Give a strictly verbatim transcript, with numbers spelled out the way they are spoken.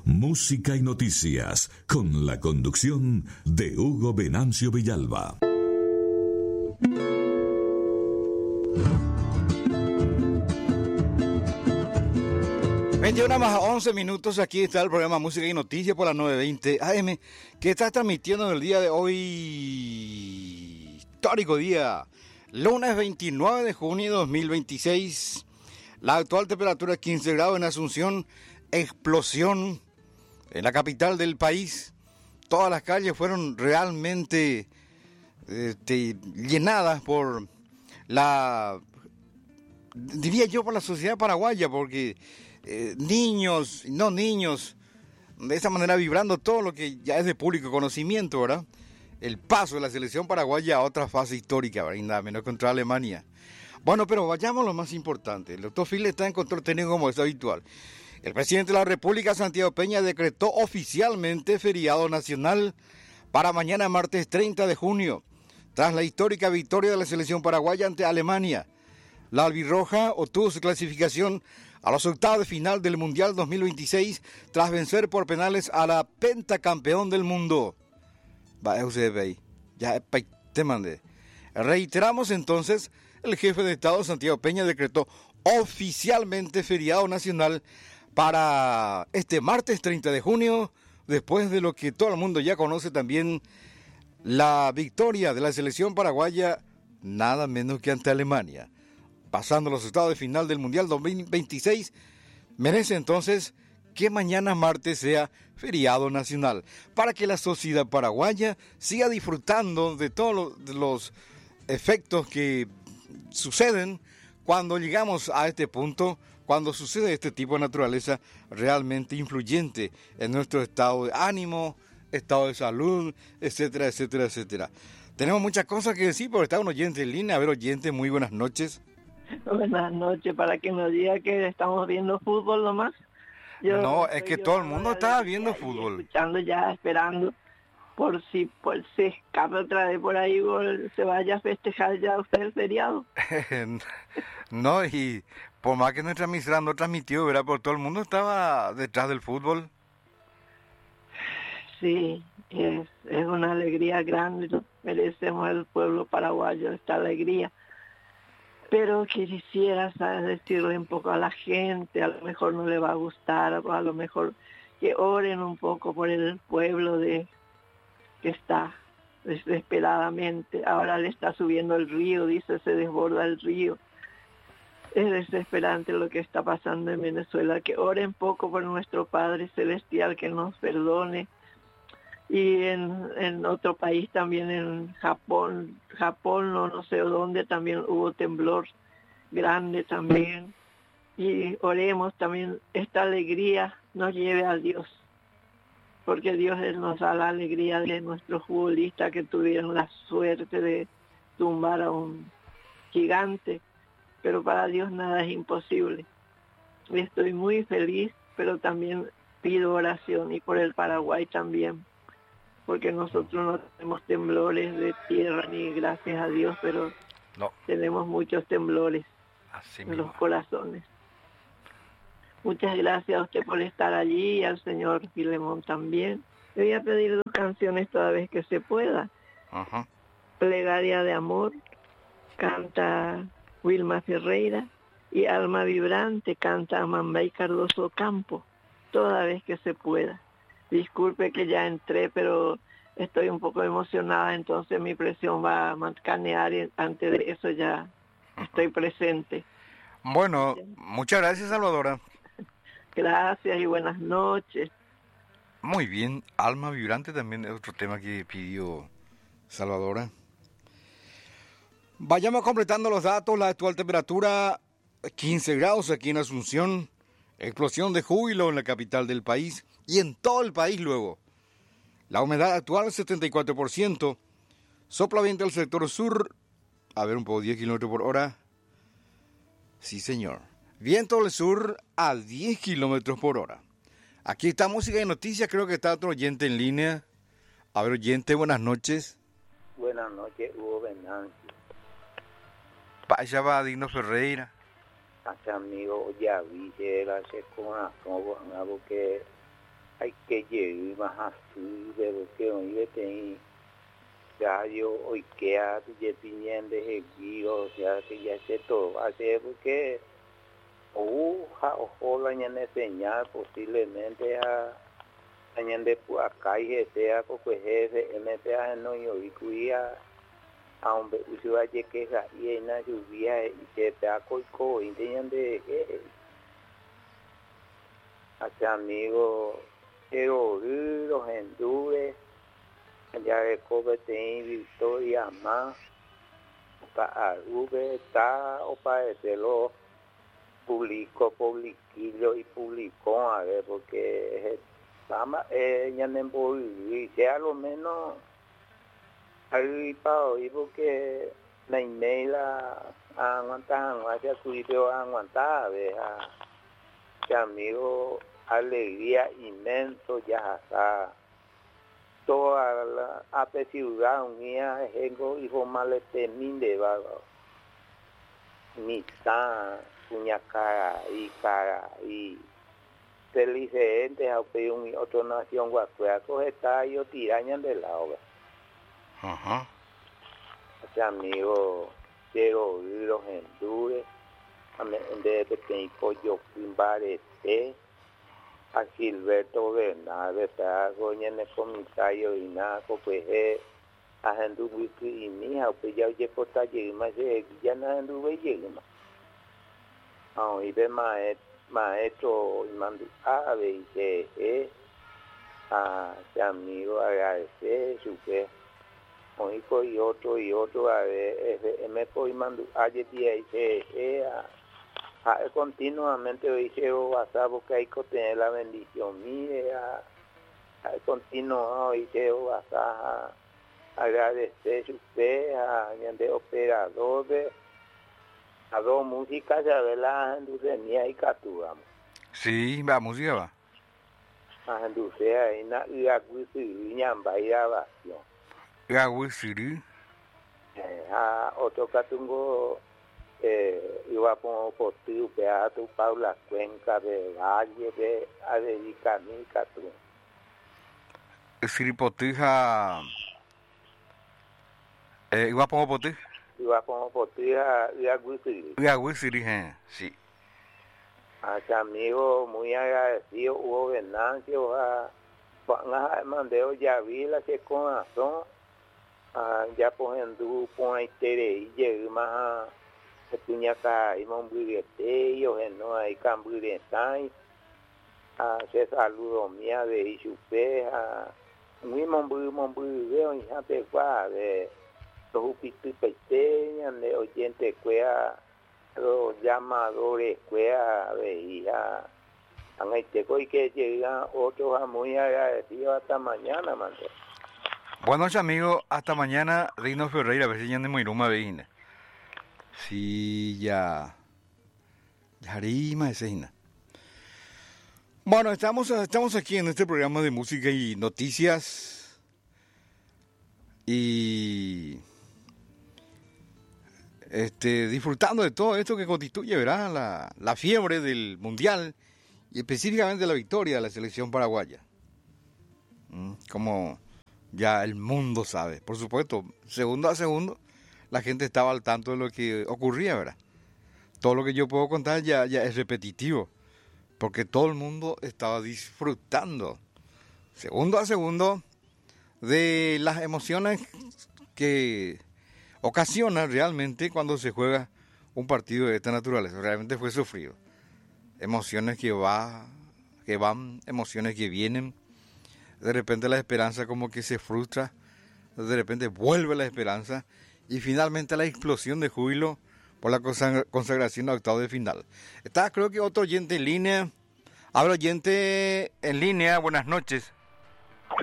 Música y noticias, con la conducción de Hugo Venancio Villalba. veintiuna más once minutos, aquí está el programa Música y Noticias por las nueve veinte A M, que está transmitiendo en el día de hoy, histórico día, lunes veintinueve de junio de dos mil veintiséis. La actual temperatura es quince grados en Asunción, explosión en la capital del país. Todas las calles fueron realmente este, llenadas por la, diría yo, por la sociedad paraguaya, porque eh, niños, no niños, de esa manera vibrando todo lo que ya es de público conocimiento, ¿verdad? El paso de la selección paraguaya a otra fase histórica, ¿verdad? Y nada menos contra Alemania. Bueno, pero vayamos a lo más importante. El doctor Phil está en control técnico como es habitual. El presidente de la República, Santiago Peña, decretó oficialmente feriado nacional para mañana, martes treinta de junio, tras la histórica victoria de la selección paraguaya ante Alemania. La albirroja obtuvo su clasificación a los octavos de final del Mundial dos mil veintiséis tras vencer por penales a la pentacampeón del mundo. Va, usted ve, ya te mandé. Reiteramos entonces, el jefe de Estado, Santiago Peña, decretó oficialmente feriado nacional para este martes treinta de junio, después de lo que todo el mundo ya conoce también, la victoria de la selección paraguaya, nada menos que ante Alemania. Pasando los octavos de final del Mundial dos mil veintiséis, merece entonces que mañana martes sea feriado nacional, para que la sociedad paraguaya siga disfrutando de todos los, de los efectos que suceden cuando llegamos a este punto, cuando sucede este tipo de naturaleza realmente influyente en nuestro estado de ánimo, estado de salud, etcétera, etcétera, etcétera. Tenemos muchas cosas que decir, pero está un oyente en línea. A ver, oyente, muy buenas noches. Buenas noches, para que nos diga que estamos viendo fútbol nomás. Yo no, es que todo el mundo estaba viendo fútbol. Escuchando ya, esperando, por si por se escapa otra vez por ahí, o se vaya a festejar ya usted el feriado. No, y por más que nuestra emisora no transmitió, ¿verdad? Porque todo el mundo estaba detrás del fútbol. Sí, es, es una alegría grande, merecemos el pueblo paraguayo esta alegría. Pero quisiera, ¿sabes?, decirle un poco a la gente, a lo mejor no le va a gustar, a lo mejor que oren un poco por el pueblo de que está desesperadamente. Ahora le está subiendo el río, dice, se desborda el río. Es desesperante lo que está pasando en Venezuela. Que oren poco por nuestro Padre Celestial, que nos perdone. Y en, en otro país también, en Japón, Japón no, no sé dónde, también hubo temblor grande también. Y oremos también, esta alegría nos lleve a Dios, porque Dios Él nos da la alegría de nuestros futbolistas que tuvieron la suerte de tumbar a un gigante, pero para Dios nada es imposible. Estoy muy feliz, pero también pido oración, y por el Paraguay también, porque nosotros no tenemos temblores de tierra ni gracias a Dios, pero no. Tenemos muchos temblores Así en mismo. Los corazones. Muchas gracias a usted por estar allí y al señor Filemón también. Le voy a pedir dos canciones toda vez que se pueda. Uh-huh. Plegaria de Amor, canta Wilma Ferreira, y Alma Vibrante, canta Amambay Cardoso Campo, toda vez que se pueda. Disculpe que ya entré, pero estoy un poco emocionada, entonces mi presión va a mancanear y antes de eso ya estoy presente. Bueno, muchas gracias, Salvadora. Gracias y buenas noches. Muy bien, Alma Vibrante también es otro tema que pidió Salvadora. Vayamos completando los datos. La actual temperatura quince grados aquí en Asunción. Explosión de júbilo en la capital del país y en todo el país luego. La humedad actual setenta y cuatro por ciento. Sopla viento del sector sur. A ver, un poco, diez kilómetros por hora. Sí, señor. Viento del sur a diez kilómetros por hora. Aquí está Música y Noticias. Creo que está otro oyente en línea. A ver, oyente, buenas noches. Buenas noches, Hugo Venancio. Vaya va Dino Ferreira. Hace amigo, ya vi que él hace con algo que hay que llegar más así, pero que hoy tengo ya yo hoy que hace ya tienen de guío, o sea que ya sé todo, hace porque oja ojo la ñane señal posiblemente a a ñande pu acá y sea porque jefe M P A no yo y cuía a un be usuwa je que ga y na lluvia y se ta coi co y ñande hacia amigo pero los endure ya de cobete Victoria más para Uber está o para lo publicó publiquillo y publicó a ver porque vamos eh ya no voy sea lo menos ahí para hoy porque la email aguantan hacia su video aguantar a ver que amigo alegría inmenso ya está toda la ape ciudad unida ejemplo hijo malete minde va mitad puña cara y cara y inteligente a un otra nación guacuaco está yo tirañan de la obra ajá o sea amigo quiero los endure de pequeño pollo imbarete a Gilberto Bernal está goña en el comisario y nada pues a gente wiki y mija pues ya oye por taller más ya nada anduve llegando ah y de maestro maestro y mando a ver y que eh a ese amigo agradecer su que hoy y otro y otro a ver me voy mando ayer día y que eh a continuamente dice WhatsApp porque hay que tener la bendición mire a, a continuo dice WhatsApp agradecer a usted a de operador de a dos músicas ya ve la anducenía y capturamos sí va música va a anducea y na y a guisi ñamba y grabación ya guisi a otro catungo eh iba por por tu peato Paula Cuenca de Valle de a dedicar mi catu Siripotija eh iba por poti iba por por tu a y a guisi ya guisi sí a amigo muy agradecido Hugo Venancio a a mandeo ya vi la que con razón a ya por endu por itere y llega más punya ka imong burete yo no hay cambio de sai a se saludo mía de Isupe a muy mombu mombu veo y hace qua de los pitu pequeña de oyente cuea los llamadores cuea veía han este coi que llega otros muy agradecido hasta mañana man. Buenas noches amigo, hasta mañana Reino Ferreira, a ver si ya de muy ruma veina. Sí, ya. Yarima ese. Bueno, estamos, estamos aquí en este programa de música y noticias. Y este, disfrutando de todo esto que constituye, ¿verdad? La, la fiebre del mundial y específicamente la victoria de la selección paraguaya. Como ya el mundo sabe. Por supuesto, segundo a segundo, la gente estaba al tanto de lo que ocurría, ¿verdad? Todo lo que yo puedo contar ya, ya es repetitivo, porque todo el mundo estaba disfrutando, segundo a segundo, de las emociones que ocasiona realmente cuando se juega un partido de esta naturaleza. Realmente fue sufrido. Emociones que, va, que van, emociones que vienen. De repente la esperanza como que se frustra, de repente vuelve la esperanza y finalmente la explosión de júbilo por la consagración a octavo de final. Está creo que otro oyente en línea. Habla oyente en línea, buenas noches.